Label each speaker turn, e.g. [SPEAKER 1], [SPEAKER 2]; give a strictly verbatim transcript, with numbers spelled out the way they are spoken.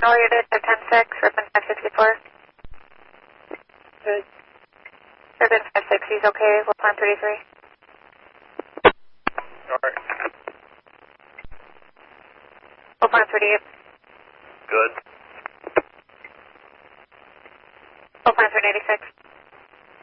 [SPEAKER 1] Consolidated at ten six, Ribbon five sixty-four.
[SPEAKER 2] Good.
[SPEAKER 1] Ribbon five sixty is okay, we'll plan thirty-three.
[SPEAKER 3] Alright.
[SPEAKER 1] We'll plan thirty-eight.
[SPEAKER 3] Good.
[SPEAKER 1] We'll plan thirty eighty-six.